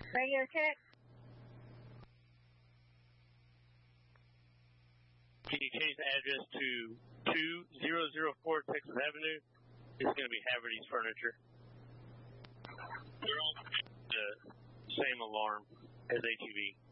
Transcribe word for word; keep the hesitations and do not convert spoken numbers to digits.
Radio check. Can you change the address to two thousand four Texas Avenue? It's going to be Haverty's Furniture. They're all the same alarm as H E B.